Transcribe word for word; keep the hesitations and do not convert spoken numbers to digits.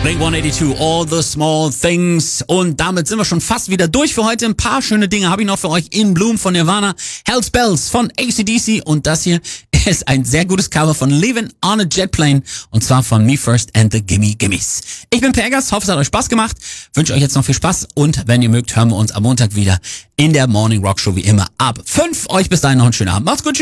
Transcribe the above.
Blink one eighty-two, All the Small Things. Und damit sind wir schon fast wieder durch für heute. Ein paar schöne Dinge habe ich noch für euch. In Bloom von Nirvana, Hell's Bells von A C D C und das hier ist ein sehr gutes Cover von Livin' on a Jet Plane und zwar von Me First and the Gimme Gimmes. Ich bin Pergas, hoffe es hat euch Spaß gemacht, wünsche euch jetzt noch viel Spaß und wenn ihr mögt, hören wir uns am Montag wieder in der Morning Rock Show wie immer ab fünf. Euch bis dahin noch einen schönen Abend. Macht's gut, tschüss.